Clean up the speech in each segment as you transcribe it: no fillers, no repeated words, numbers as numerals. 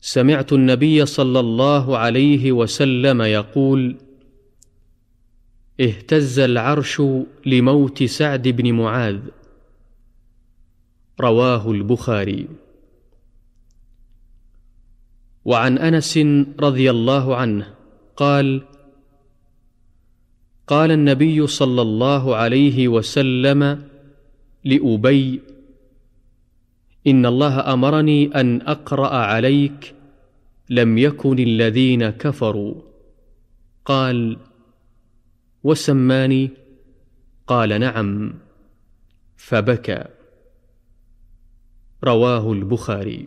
سمعت النبي صلى الله عليه وسلم يقول: اهتز العرش لموت سعد بن معاذ. رواه البخاري. وعن أنس رضي الله عنه قال: قال النبي صلى الله عليه وسلم لأبي: إن الله أمرني أن أقرأ عليك لم يكن الذين كفروا. قال: وسماني؟ قال: نعم. فبكى. رواه البخاري.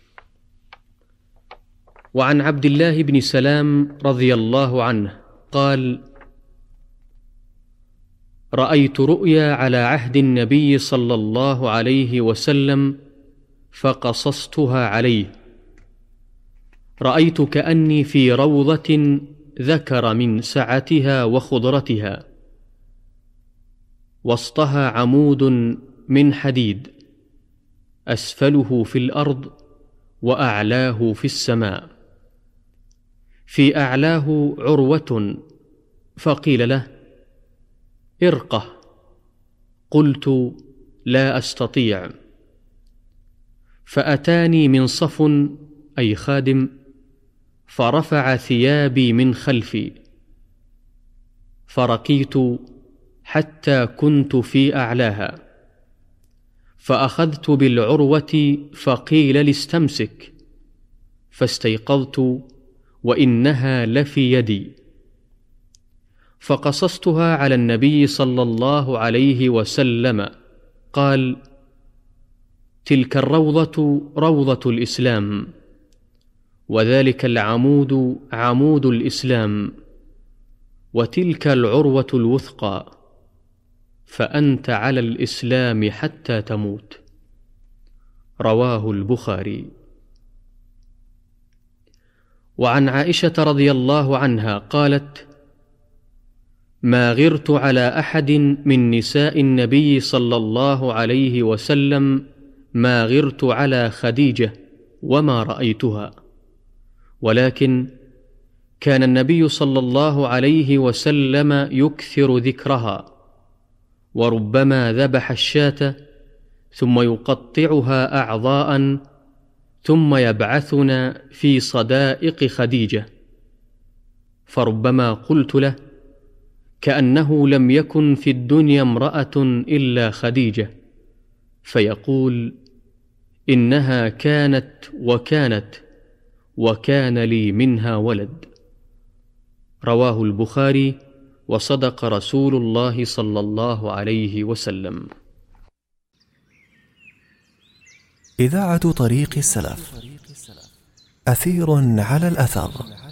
وعن عبد الله بن سلام رضي الله عنه قال: رأيت رؤيا على عهد النبي صلى الله عليه وسلم فقصصتها عليه. رأيت كأني في روضة ذكر من سعتها وخضرتها، وسطها عمود من حديد، أسفله في الأرض وأعلاه في السماء. في أعلاه عروة، فقيل له: ارقه. قلت: لا أستطيع. فأتاني منصف أي خادم، فرفع ثيابي من خلفي، فرقيت حتى كنت في أعلاها، فأخذت بالعروة فقيل لي: استمسك. فاستيقظت وإنها لفي يدي، فقصصتها على النبي صلى الله عليه وسلم. قال: تلك الروضة روضة الإسلام، وذلك العمود عمود الإسلام، وتلك العروة الوثقى، فأنت على الإسلام حتى تموت. رواه البخاري. وعن عائشة رضي الله عنها قالت: ما غرت على أحد من نساء النبي صلى الله عليه وسلم ما غرت على خديجة وما رأيتها، ولكن كان النبي صلى الله عليه وسلم يكثر ذكرها، وربما ذبح الشاة ثم يقطعها أعضاء ثم يبعثنا في صدائق خديجة، فربما قلت له: كأنه لم يكن في الدنيا امرأة إلا خديجة، فيقول: إنها كانت وكانت، وكان لي منها ولد. رواه البخاري. وصدق رسول الله صلى الله عليه وسلم. إذاعة طريق السلف، أثير على الأثر.